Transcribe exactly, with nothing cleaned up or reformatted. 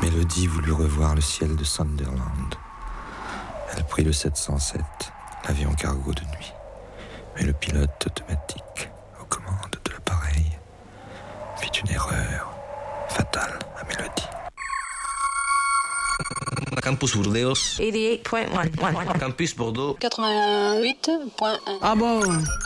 Mélodie voulut revoir le ciel de Sunderland. Elle prit le sept cent sept, l'avion cargo de nuit. Mais le pilote automatique, aux commandes de l'appareil, fit une erreur fatale à Mélodie. Campus Burdeos eighty-eight point one. Campus Bordeaux quatre-vingt-huit point un. Ah bon?